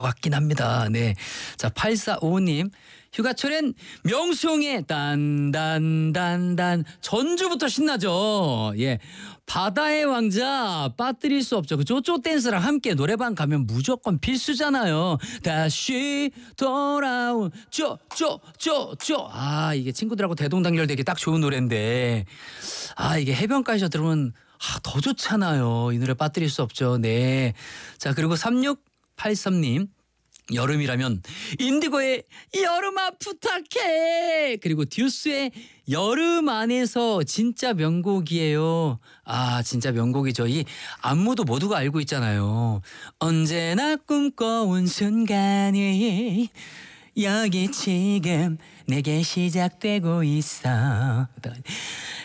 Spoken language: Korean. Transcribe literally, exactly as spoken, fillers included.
같긴 합니다. 네. 자, 팔사오오님. 휴가철엔 명수형의 딴딴딴딴 전주부터 신나죠. 예. 바다의 왕자 빠뜨릴 수 없죠. 그 쪼쪼 댄스랑 함께 노래방 가면 무조건 필수잖아요. 다시 돌아온 쪼쪼쪼쪼. 아, 이게 친구들하고 대동단결되기 딱 좋은 노래인데 아, 이게 해변가에서 들으면 아, 더 좋잖아요. 이 노래 빠뜨릴 수 없죠. 네. 자, 그리고 삼육팔삼님. 여름이라면 인디고의 여름아 부탁해, 그리고 듀스의 여름 안에서 진짜 명곡이에요. 아, 진짜 명곡이죠. 이 안무도 모두가 알고 있잖아요. 언제나 꿈꿔온 순간이 여기 지금 내게 시작되고 있어.